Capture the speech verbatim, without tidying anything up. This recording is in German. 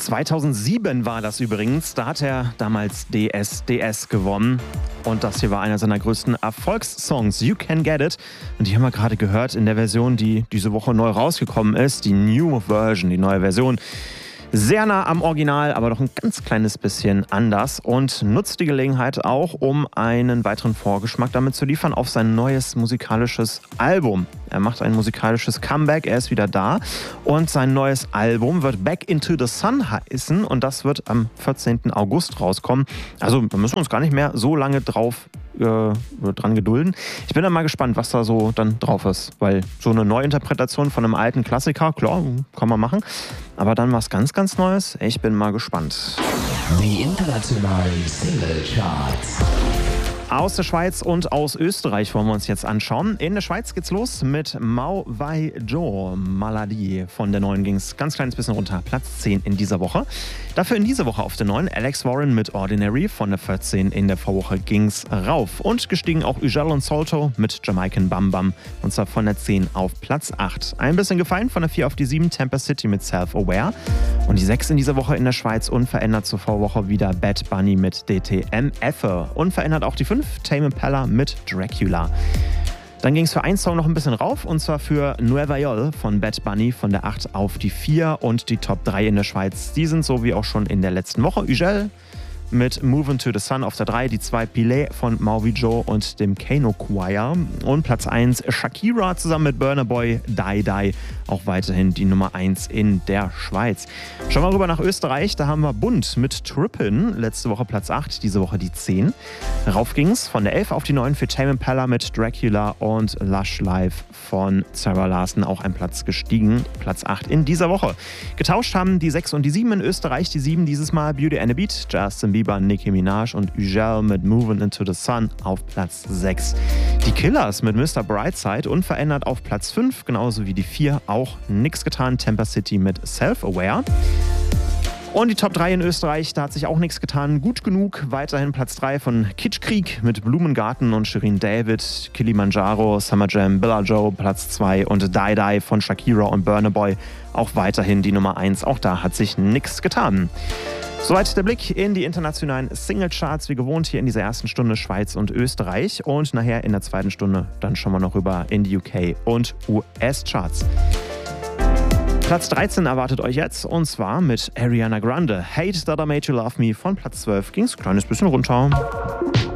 zweitausendsieben war das übrigens. Da hat er damals D S D S gewonnen. Und das hier war einer seiner größten Erfolgssongs, You Can Get It. Und die haben wir gerade gehört in der Version, die diese Woche neu rausgekommen ist. Die New Version, die neue Version. Sehr nah am Original, aber doch ein ganz kleines bisschen anders und nutzt die Gelegenheit auch, um einen weiteren Vorgeschmack damit zu liefern auf sein neues musikalisches Album. Er macht ein musikalisches Comeback, er ist wieder da und sein neues Album wird Back Into the Sun heißen und das wird am vierzehnten August rauskommen. Also da müssen wir uns gar nicht mehr so lange drauf äh, dran gedulden. Ich bin dann mal gespannt, was da so dann drauf ist, weil so eine Neuinterpretation von einem alten Klassiker, klar, kann man machen, aber dann was ganz, ganz Neues. Ich bin mal gespannt. Die internationalen Single-Charts. Aus der Schweiz und aus Österreich wollen wir uns jetzt anschauen. In der Schweiz geht's los mit Mau Vai Jo, Maladie. Von der neuen ging's ganz kleines bisschen runter, Platz zehn in dieser Woche. Dafür in dieser Woche auf der neun Alex Warren mit Ordinary. Von der vierzehn in der Vorwoche ging's rauf. Und gestiegen auch Ugel und Solto mit Jamaican Bam Bam. Und zwar von der zehn auf Platz acht. Ein bisschen gefallen, von der vier auf die sieben Tampa City mit Self-Aware. Und die sechs in dieser Woche in der Schweiz unverändert zur Vorwoche wieder Bad Bunny mit D T M F. Unverändert auch die fünf Tame Impala mit Dracula. Dann ging es für einen Song noch ein bisschen rauf und zwar für Nueva York von Bad Bunny von der acht auf die vier und die Top drei in der Schweiz. Die sind so wie auch schon in der letzten Woche. Ugel mit Moving to the Sun auf der drei, die zwei Pilet von Mau Vai Jo und dem Kano Choir und Platz eins Shakira zusammen mit Burna Boy, Die Die, auch weiterhin die Nummer eins in der Schweiz. Schauen wir rüber nach Österreich, da haben wir Bund mit Trippin, letzte Woche Platz acht, diese Woche die zehn. Rauf ging's von der elf auf die neun für Tame Impala mit Dracula und Lush Life von Sarah Larson, auch ein Platz gestiegen, Platz acht in dieser Woche. Getauscht haben die sechs und die sieben in Österreich, die sieben dieses Mal Beauty and the Beat, Justin Bieber, Nicki Minaj und Ugel mit Moving Into the Sun auf Platz sechs. Die Killers mit Mister Brightside unverändert auf Platz fünf, genauso wie die vier, auch nix getan, Tampa City mit Self-Aware. Und die Top drei in Österreich, da hat sich auch nichts getan. Gut genug, weiterhin Platz drei von Kitschkrieg mit Blumengarten und Shirin David, Kilimanjaro, Summer Jam, Billa Joe, Platz zwei und Die Die von Shakira und Burna Boy, auch weiterhin die Nummer eins. Auch da hat sich nichts getan. Soweit der Blick in die internationalen Singlecharts, wie gewohnt hier in dieser ersten Stunde Schweiz und Österreich. Und nachher in der zweiten Stunde dann schauen wir noch rüber in die U K und U S-Charts. Platz dreizehn erwartet euch jetzt und zwar mit Ariana Grande. Hate That I Made You Love Me von Platz zwölf ging es ein kleines bisschen runter.